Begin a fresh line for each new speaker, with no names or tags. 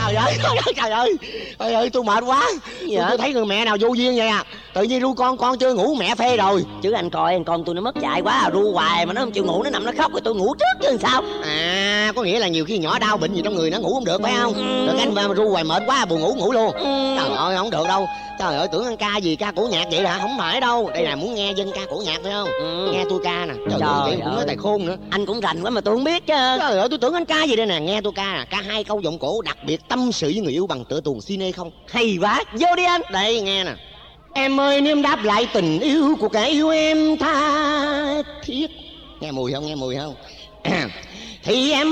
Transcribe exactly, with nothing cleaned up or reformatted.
Trời ơi, trời ơi, trời ơi, trời ơi, tôi mệt quá.
Gì
Tôi
hả?
chưa thấy người mẹ nào vô duyên vậy à. Tự nhiên ru con, con chưa ngủ mẹ phê rồi.
Chứ anh coi anh con tôi nó mất dạy quá à, ru hoài mà nó không chịu ngủ, nó nằm nó khóc rồi tôi ngủ trước chứ làm sao.
À, có nghĩa là nhiều khi nhỏ đau bệnh gì trong người nó ngủ không được phải không?
Ừ.
Rồi cái anh mà ru hoài mệt quá buồn ngủ ngủ luôn.
Ừ.
Trời ơi, không được đâu. Trời ơi, tưởng ăn ca gì, ca cổ nhạc vậy hả? Không phải đâu. Đây là muốn nghe dân ca cổ nhạc phải không?
Ừ.
Nghe tôi ca nè. Trời,
Trời
ơi, vậy cũng nói
ơi.
tài khôn nữa.
Anh cũng rành quá mà tôi không biết chứ.
Trời ơi, tôi tưởng anh ca gì đây nè. Nghe tôi ca nè. Ca hai câu giọng cổ đặc biệt tâm sự với người yêu bằng tựa tuồng cine không?
Hay quá, vô đi anh.
Đây nghe nè. Em ơi, nếu đáp lại tình yêu của kẻ yêu em tha thiết. Nghe mùi không, nghe mùi không? Thì em